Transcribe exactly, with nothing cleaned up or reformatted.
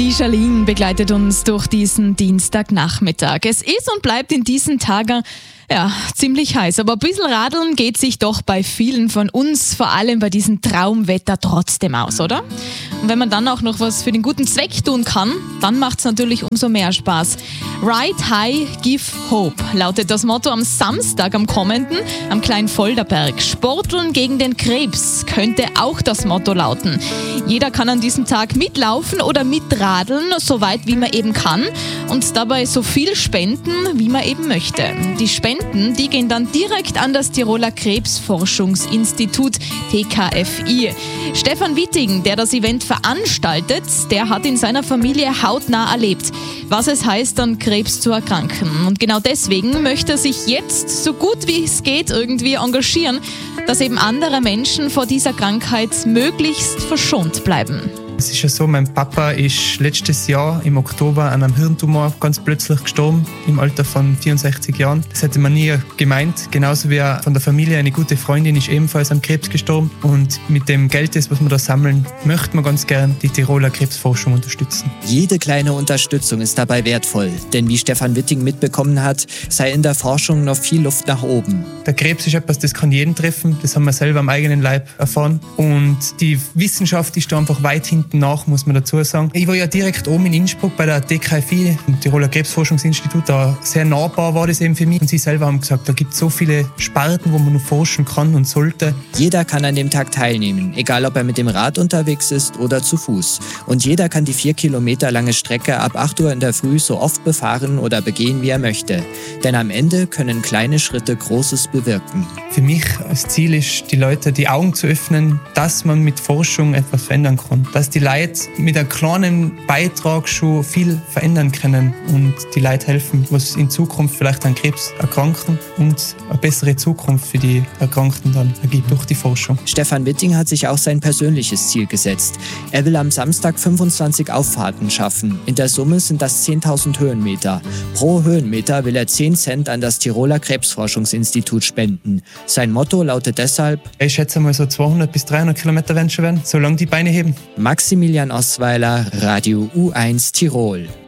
Die Charlene begleitet uns durch diesen Dienstagnachmittag. Es ist und bleibt in diesen Tagen ja, ziemlich heiß, aber ein bisschen radeln geht sich doch bei vielen von uns, vor allem bei diesem Traumwetter, trotzdem aus, oder? Und wenn man dann auch noch was für den guten Zweck tun kann, dann macht es natürlich umso mehr Spaß. Ride High, Give Hope lautet das Motto am Samstag, am kommenden, am Kleinfolderberg. Sporteln gegen den Krebs könnte auch das Motto lauten. Jeder kann an diesem Tag mitlaufen oder mitradeln, so weit wie man eben kann und dabei so viel spenden, wie man eben möchte. Die Spenden, die gehen dann direkt an das Tiroler Krebsforschungsinstitut T K F I. Stefan Witting, der das Event veranstaltet, der hat in seiner Familie hautnah erlebt, was es heißt, an Krebs zu erkranken. Und genau deswegen möchte er sich jetzt so gut wie es geht irgendwie engagieren, dass eben andere Menschen vor dieser Krankheit möglichst verschont bleiben. Es ist ja so, mein Papa ist letztes Jahr im Oktober an einem Hirntumor ganz plötzlich gestorben, im Alter von vierundsechzig Jahren. Das hätte man nie gemeint. Genauso wie von der Familie eine gute Freundin ist ebenfalls an Krebs gestorben. Und mit dem Geld, das was wir da sammeln, möchte man ganz gern die Tiroler Krebsforschung unterstützen. Jede kleine Unterstützung ist dabei wertvoll, denn wie Stefan Witting mitbekommen hat, sei in der Forschung noch viel Luft nach oben. Der Krebs ist etwas, das kann jeden treffen. Das haben wir selber am eigenen Leib erfahren. Und die Wissenschaft ist da einfach weit hinten nach, muss man dazu sagen. Ich war ja direkt oben in Innsbruck bei der T K F I, dem Tiroler Krebsforschungsinstitut. Da sehr nahbar war das eben für mich. Und sie selber haben gesagt, da gibt es so viele Sparten, wo man noch forschen kann und sollte. Jeder kann an dem Tag teilnehmen, egal ob er mit dem Rad unterwegs ist oder zu Fuß. Und jeder kann die vier Kilometer lange Strecke ab acht Uhr in der Früh so oft befahren oder begehen, wie er möchte. Denn am Ende können kleine Schritte Großes bewirken. Für mich als Ziel ist, die Leute die Augen zu öffnen, dass man mit Forschung etwas verändern kann. Dass die Leute mit einem kleinen Beitrag schon viel verändern können und die Leute helfen, was in Zukunft vielleicht an Krebs erkranken und eine bessere Zukunft für die Erkrankten dann ergibt durch die Forschung. Stefan Witting hat sich auch sein persönliches Ziel gesetzt. Er will am Samstag fünfundzwanzig Auffahrten schaffen. In der Summe sind das zehntausend Höhenmeter. Pro Höhenmeter will er zehn Cent an das Tiroler Krebsforschungsinstitut spenden. Sein Motto lautet deshalb: Ich schätze mal so zweihundert bis dreihundert Kilometer werden schon werden, solange die Beine heben. Maximilian Osweiler, Radio U eins Tirol.